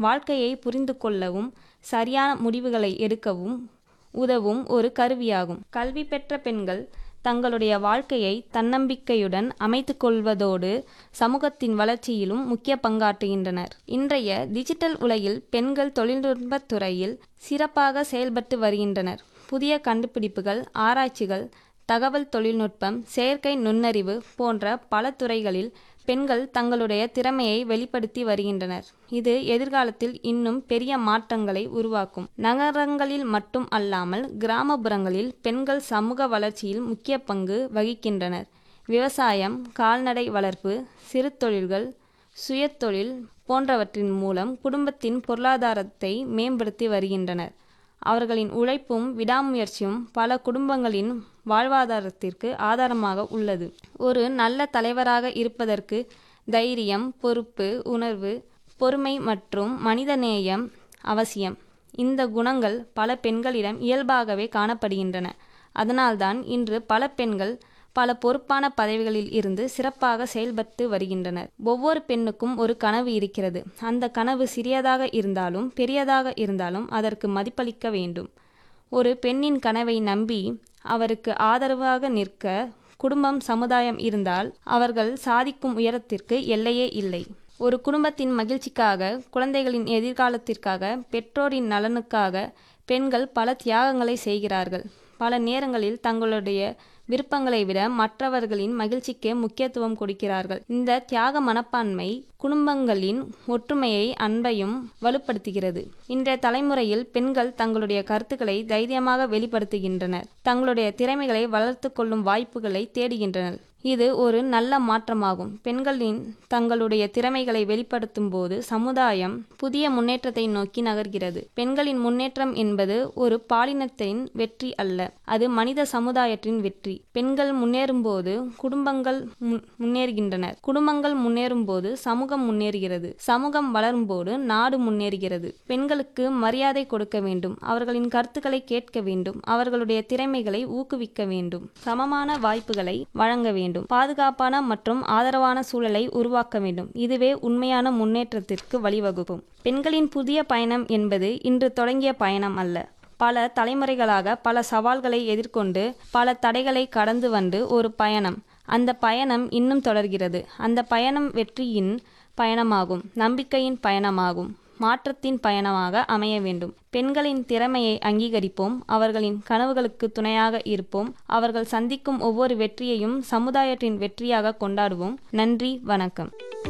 வாழ்க்கையை புரிந்து கொள்ளவும் சரியான முடிவுகளை எடுக்கவும் உதவும் ஒரு கருவியாகும். கல்வி பெற்ற பெண்கள் தங்களுடைய வாழ்க்கையை தன்னம்பிக்கையுடன் அமைத்து கொள்வதோடு சமூகத்தின் வளர்ச்சியிலும் முக்கிய பங்காற்றுகின்றனர். இன்றைய டிஜிட்டல் உலகில் பெண்கள் தொழில்நுட்பத் துறையில் சிறப்பாக செயல்பட்டு வருகின்றனர். புதிய கண்டுபிடிப்புகள், ஆராய்ச்சிகள், தகவல் தொழில்நுட்பம், செயற்கை நுண்ணறிவு போன்ற பல துறைகளில் பெண்கள் தங்களுடைய திறமையை வெளிப்படுத்தி வருகின்றனர். இது எதிர்காலத்தில் இன்னும் பெரிய மாற்றங்களை உருவாக்கும். நகரங்களில் மட்டும் அல்லாமல் கிராமப்புறங்களில் பெண்கள் சமூக வளர்ச்சியில் முக்கிய பங்கு வகிக்கின்றனர். விவசாயம், கால்நடை வளர்ப்பு, சிறு தொழில்கள், சுயதொழில் போன்றவற்றின் மூலம் குடும்பத்தின் பொருளாதாரத்தை மேம்படுத்தி வருகின்றனர். அவர்களின் உழைப்பும் விடாமுயற்சியும் பல குடும்பங்களின் வாழ்வாதாரத்திற்கு ஆதாரமாக உள்ளது. ஒரு நல்ல தலைவராக இருப்பதற்கு தைரியம், பொறுப்பு உணர்வு, பொறுமை மற்றும் மனிதநேயம் அவசியம். இந்த குணங்கள் பல பெண்களிடம் இயல்பாகவே காணப்படுகின்றன. அதனால்தான் இன்று பல பெண்கள் பல பொறுப்பான பதவிகளில் இருந்து சிறப்பாக செயல்பட்டு வருகின்றனர். ஒவ்வொரு பெண்ணுக்கும் ஒரு கனவு இருக்கிறது. அந்த கனவு சிறியதாக இருந்தாலும் பெரியதாக இருந்தாலும் அதற்கு மதிப்பளிக்க வேண்டும். ஒரு பெண்ணின் கனவை நம்பி அவருக்கு ஆதரவாக நிற்க குடும்பம், சமுதாயம் இருந்தால் அவர்கள் சாதிக்கும் உயரத்திற்கு எல்லையே இல்லை. ஒரு குடும்பத்தின் மகிழ்ச்சிக்காக, குழந்தைகளின் எதிர்காலத்திற்காக, பெற்றோரின் நலனுக்காக பெண்கள் பல தியாகங்களை செய்கிறார்கள். பல நேரங்களில் தங்களுடைய விருப்பங்களை விட மற்றவர்களின் மகிழ்ச்சிக்கே முக்கியத்துவம் கொடுக்கிறார்கள். இந்த தியாக மனப்பான்மை குடும்பங்களின் ஒற்றுமையை, அன்பையும் வலுப்படுத்துகிறது. இன்றைய தலைமுறையில் பெண்கள் தங்களுடைய கருத்துக்களை தைரியமாக வெளிப்படுத்துகின்றனர். தங்களுடைய திறமைகளை வளர்த்து கொள்ளும் வாய்ப்புகளை தேடுகின்றனர். இது ஒரு நல்ல மாற்றமாகும். பெண்களின் தங்களுடைய திறமைகளை வெளிப்படுத்தும் போது சமுதாயம் புதிய முன்னேற்றத்தை நோக்கி நகர்கிறது. பெண்களின் முன்னேற்றம் என்பது ஒரு பாலினத்தின் வெற்றி அல்ல, அது மனித சமுதாயத்தின் வெற்றி. பெண்கள் முன்னேறும்போது குடும்பங்கள் முன்னேறுகின்றனர். குடும்பங்கள் முன்னேறும் போது சமூகம் முன்னேறுகிறது. சமூகம் வளரும்போது நாடு முன்னேறுகிறது. பெண்களுக்கு மரியாதை கொடுக்க வேண்டும். அவர்களின் கருத்துக்களை கேட்க வேண்டும். அவர்களுடைய திறமைகளை ஊக்குவிக்க வேண்டும். சமமான வாய்ப்புகளை வழங்க வேண்டும். பாதுகாப்பான மற்றும் ஆதரவான சூழலை உருவாக்க வேண்டும். இதுவே உண்மையான முன்னேற்றத்திற்கு வழிவகுக்கும். பெண்களின் புதிய பயணம் என்பது இன்று தொடங்கிய பயணம் அல்ல. பல தலைமுறைகளாக பல சவால்களை எதிர்கொண்டு பல தடைகளை கடந்து வந்து ஒரு பயணம். அந்த பயணம் இன்னும் தொடர்கிறது. அந்த பயணம் வெற்றியின் பயணமாகும், நம்பிக்கையின் பயணமாகும், மாற்றத்தின் பயணமாக அமைய வேண்டும். பெண்களின் திறமையை அங்கீகரிப்போம். அவர்களின் கனவுகளுக்கு துணையாக இருப்போம். அவர்கள் சந்திக்கும் ஒவ்வொரு வெற்றியையும் சமுதாயத்தின் வெற்றியாக கொண்டாடுவோம். நன்றி, வணக்கம்.